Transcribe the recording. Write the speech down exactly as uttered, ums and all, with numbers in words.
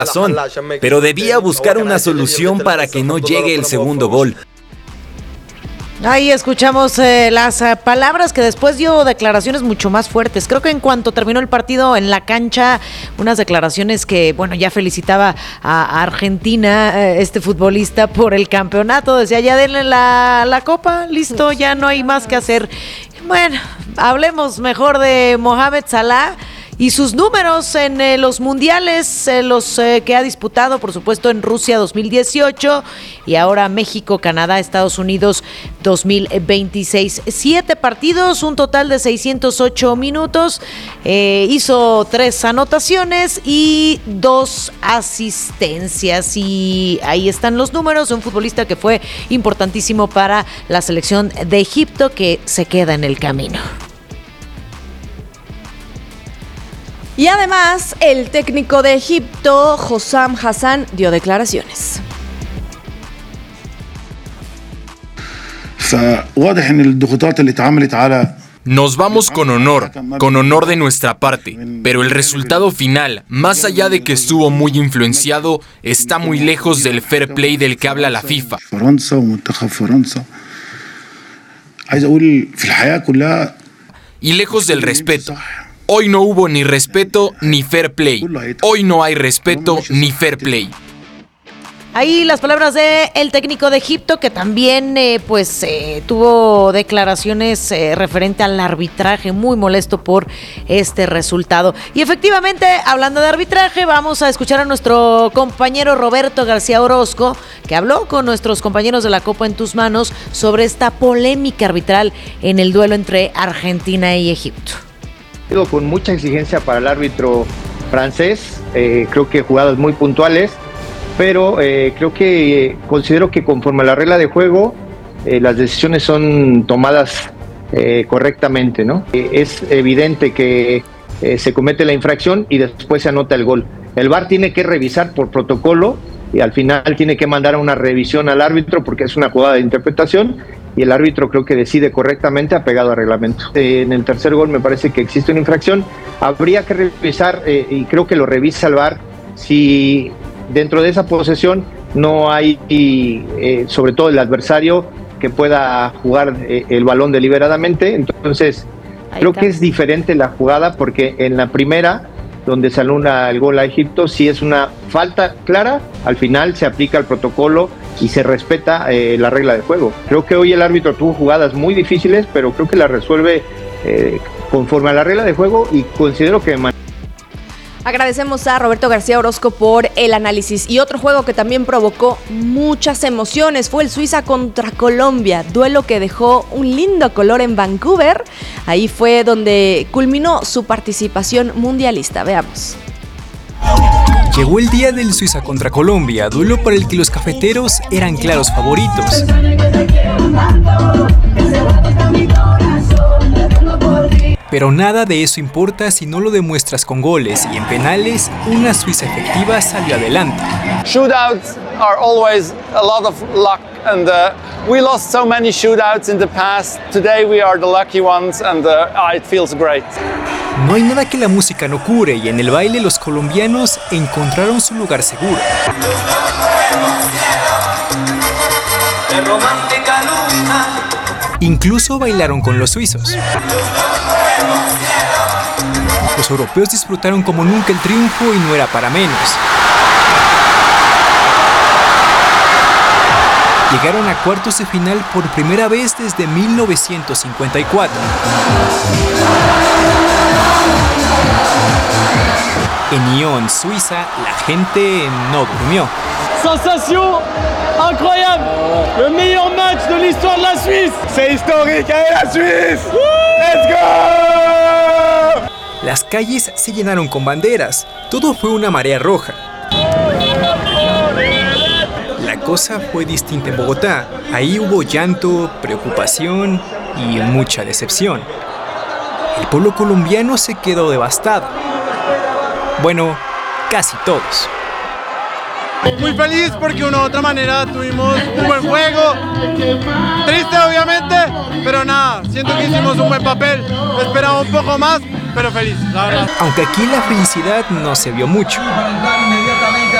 razón, pero debía buscar una solución para que no llegue el segundo gol. Ahí escuchamos eh, las eh, palabras que después dio declaraciones mucho más fuertes. Creo que en cuanto terminó el partido en la cancha, unas declaraciones que, bueno, ya felicitaba a, a Argentina, eh, este futbolista, por el campeonato. Decía, ya denle la, la copa, listo, ya no hay más que hacer. Bueno, hablemos mejor de Mohamed Salah y sus números en eh, los mundiales, eh, los eh, que ha disputado, por supuesto, en Rusia dos mil dieciocho y ahora México, Canadá, Estados Unidos dos mil veintiséis. Siete partidos, un total de seiscientos ocho minutos, eh, hizo tres anotaciones y dos asistencias. Y ahí están los números de un futbolista que fue importantísimo para la selección de Egipto, que se queda en el camino. Y además, el técnico de Egipto, Hossam Hassan, dio declaraciones. Nos vamos con honor, con honor de nuestra parte, pero el resultado final, más allá de que estuvo muy influenciado, está muy lejos del fair play del que habla la FIFA. Y lejos del respeto. Hoy no hubo ni respeto ni fair play. Hoy no hay respeto ni fair play. Ahí las palabras de el técnico de Egipto, que también eh, pues eh, tuvo declaraciones eh, referente al arbitraje, muy molesto por este resultado. Y efectivamente, hablando de arbitraje, vamos a escuchar a nuestro compañero Roberto García Orozco, que habló con nuestros compañeros de la Copa en tus manos sobre esta polémica arbitral en el duelo entre Argentina y Egipto. Con mucha exigencia para el árbitro francés, eh, creo que jugadas muy puntuales, pero eh, creo que eh, considero que conforme a la regla de juego, eh, las decisiones son tomadas eh, correctamente, ¿no? Eh, es evidente que eh, se comete la infracción y después se anota el gol. El V A R tiene que revisar por protocolo y al final tiene que mandar una revisión al árbitro porque es una jugada de interpretación, y el árbitro creo que decide correctamente apegado al reglamento. Eh, en el tercer gol me parece que existe una infracción. Habría que revisar, eh, y creo que lo revisa el V A R, si dentro de esa posesión no hay, y, eh, sobre todo el adversario, que pueda jugar eh, el balón deliberadamente. Entonces, Ahí creo está. que es diferente la jugada, porque en la primera, donde se anula el gol a Egipto, si es una falta clara, al final se aplica el protocolo y se respeta eh, la regla de juego. Creo que hoy el árbitro tuvo jugadas muy difíciles, pero creo que las resuelve eh, conforme a la regla de juego, y considero que... Agradecemos a Roberto García Orozco por el análisis. Y otro juego que también provocó muchas emociones fue el Suiza contra Colombia, duelo que dejó un lindo color en Vancouver. Ahí fue donde culminó su participación mundialista. Veamos. Llegó el día del Suiza contra Colombia, duelo para el que los cafeteros eran claros favoritos. Pero nada de eso importa si no lo demuestras con goles, y en penales una Suiza efectiva salió adelante. Shootouts are always a lot of luck, and uh, we lost so many shootouts in the past. Today we are the lucky ones, and uh, it feels great. No hay nada que la música no cure, y en el baile los colombianos encontraron su lugar seguro. Incluso bailaron con los suizos. Los europeos disfrutaron como nunca el triunfo, y no era para menos. Llegaron a cuartos de final por primera vez desde mil novecientos cincuenta y cuatro. En Nyon, Suiza, la gente no durmió. Sensation incroyable, le meilleur match de l'histoire de la Suisse. C'est historique, allez la Suisse. Let's go. Las calles se llenaron con banderas. Todo fue una marea roja. La cosa fue distinta en Bogotá. Ahí hubo llanto, preocupación y mucha decepción. El pueblo colombiano se quedó devastado. Bueno, casi todos. Muy feliz porque de una u otra manera tuvimos un buen juego, triste obviamente, pero nada, siento que hicimos un buen papel, esperaba un poco más, pero feliz, la verdad. Aunque aquí la felicidad no se vio mucho.